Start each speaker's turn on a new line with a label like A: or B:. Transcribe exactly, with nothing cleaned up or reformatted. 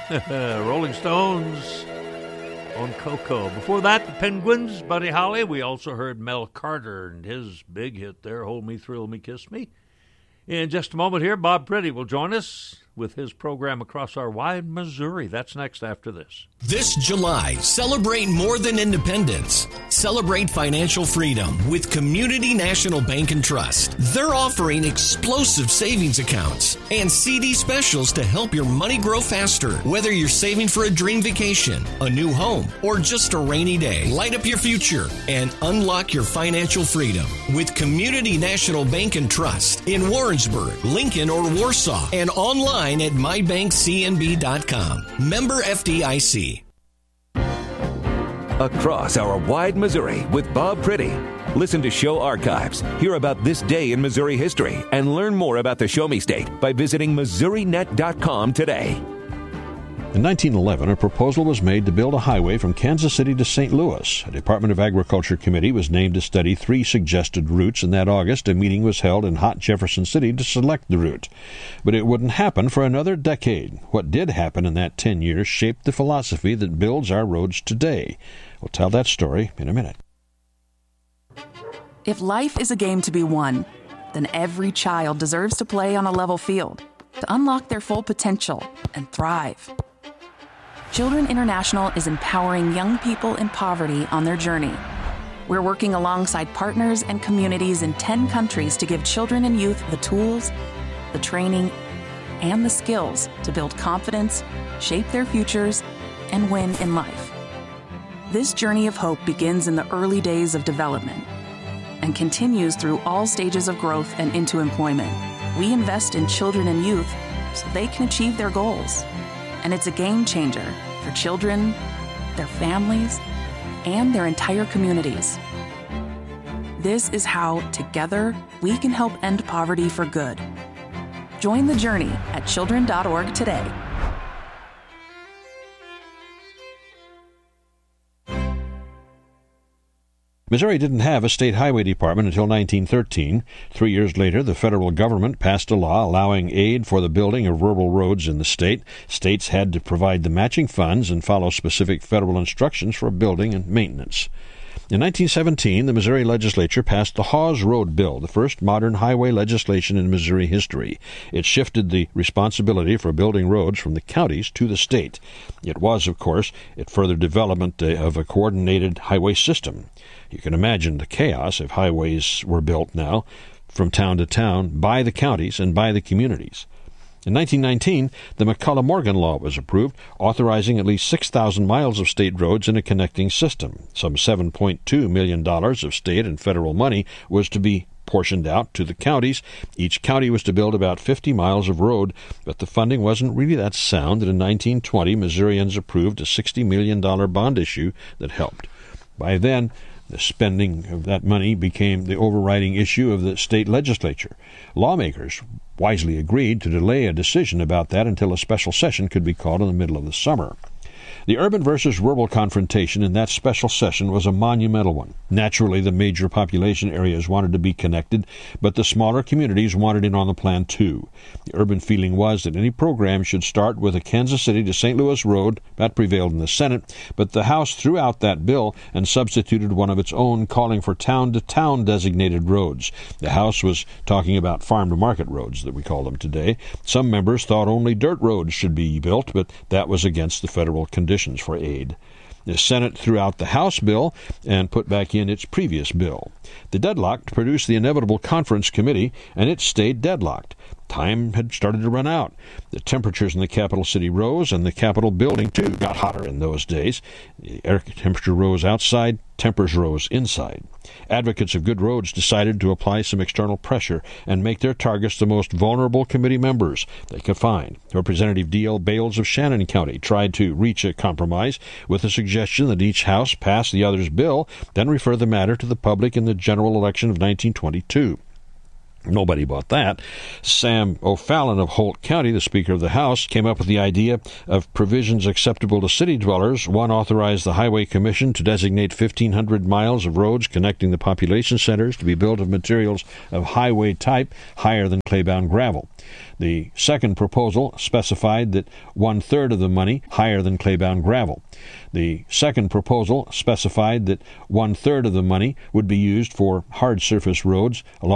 A: Rolling Stones on Coco. Before that, the Penguins, Buddy Holly. We also heard Mel Carter and his big hit there, Hold Me, Thrill Me, Kiss Me. In just a moment here, Bob Pretty will join us with his program Across Our Wide Missouri. That's next after this.
B: This July, celebrate more than independence. Celebrate financial freedom with Community National Bank and Trust. They're offering explosive savings accounts and C D specials to help your money grow faster. Whether you're saving for a dream vacation, a new home, or just a rainy day, light up your future and unlock your financial freedom with Community National Bank and Trust in Warrensburg, Lincoln, or Warsaw, and online at my bank c n b dot com. Member F D I C.
C: Across Our Wide Missouri with Bob Pretty. Listen to show archives, hear about this day in Missouri history, and learn more about the Show Me State by visiting missouri net dot com today.
D: In nineteen eleven, a proposal was made to build a highway from Kansas City to Saint Louis. A Department of Agriculture committee was named to study three suggested routes, and that August a meeting was held in hot Jefferson City to select the route. But it wouldn't happen for another decade. What did happen in that ten years shaped the philosophy that builds our roads today. We'll tell that story in a minute.
E: If life is a game to be won, then every child deserves to play on a level field, to unlock their full potential and thrive. Children International is empowering young people in poverty on their journey. We're working alongside partners and communities in ten countries to give children and youth the tools, the training, and the skills to build confidence, shape their futures, and win in life. This journey of hope begins in the early days of development and continues through all stages of growth and into employment. We invest in children and youth so they can achieve their goals. And it's a game changer for children, their families, and their entire communities. This is how, together, we can help end poverty for good. Join the journey at children dot org today.
D: Missouri didn't have a state highway department until nineteen thirteen. Three years later, the federal government passed a law allowing aid for the building of rural roads in the state. States had to provide the matching funds and follow specific federal instructions for building and maintenance. In nineteen seventeen, the Missouri legislature passed the Hawes Road Bill, the first modern highway legislation in Missouri history. It shifted the responsibility for building roads from the counties to the state. It was, of course, a further development of a coordinated highway system. You can imagine the chaos if highways were built now from town to town by the counties and by the communities. In nineteen nineteen, the McCulloch-Morgan Law was approved, authorizing at least six thousand miles of state roads in a connecting system. Some seven point two million dollars of state and federal money was to be portioned out to the counties. Each county was to build about fifty miles of road, but the funding wasn't really that sound, and in nineteen twenty, Missourians approved a sixty million dollars bond issue that helped. By then, the spending of that money became the overriding issue of the state legislature. Lawmakers wisely agreed to delay a decision about that until a special session could be called in the middle of the summer. The urban versus rural confrontation in that special session was a monumental one. Naturally, the major population areas wanted to be connected, but the smaller communities wanted in on the plan too. The urban feeling was that any program should start with a Kansas City to Saint Louis road. That prevailed in the Senate, but the House threw out that bill and substituted one of its own, calling for town-to-town designated roads. The House was talking about farm-to-market roads, that we call them today. Some members thought only dirt roads should be built, but that was against the federal conditions for aid. The Senate threw out the House bill and put back in its previous bill. The deadlock produced the inevitable conference committee, and it stayed deadlocked. Time had started to run out. The temperatures in the capital city rose, and the Capitol building, too, got hotter in those days. The air temperature rose outside, tempers rose inside. Advocates of good roads decided to apply some external pressure and make their targets the most vulnerable committee members they could find. Representative D L Bales of Shannon County tried to reach a compromise with a suggestion that each house pass the other's bill, then refer the matter to the public in the general election of nineteen twenty-two. Nobody bought that. Sam O'Fallon of Holt County, the Speaker of the House, came up with the idea of provisions acceptable to city dwellers. One authorized the Highway Commission to designate fifteen hundred miles of roads connecting the population centers to be built of materials of highway type higher than clay-bound gravel. The second proposal specified that one-third of the money higher than clay-bound gravel. The second proposal specified that one-third of the money would be used for hard surface roads along